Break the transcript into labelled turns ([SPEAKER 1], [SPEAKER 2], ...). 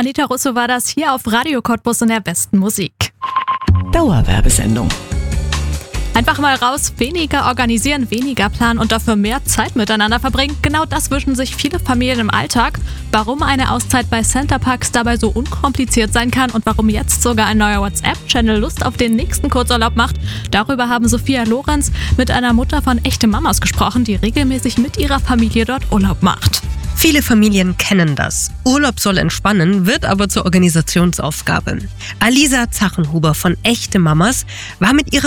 [SPEAKER 1] Anita Russo war das hier auf Radio Cottbus in der besten Musik.
[SPEAKER 2] Dauerwerbesendung.
[SPEAKER 1] Einfach mal raus, weniger organisieren, weniger planen und dafür mehr Zeit miteinander verbringen. Genau das wünschen sich viele Familien im Alltag. Warum eine Auszeit bei Centerparks dabei so unkompliziert sein kann und warum jetzt sogar ein neuer WhatsApp-Channel Lust auf den nächsten Kurzurlaub macht, darüber haben Sophia Lorenz mit einer Mutter von Echte Mamas gesprochen, die regelmäßig mit ihrer Familie dort Urlaub macht.
[SPEAKER 3] Viele Familien kennen das. Urlaub soll entspannen, wird aber zur Organisationsaufgabe. Alisa Zachenhuber von Echte Mamas war mit ihrer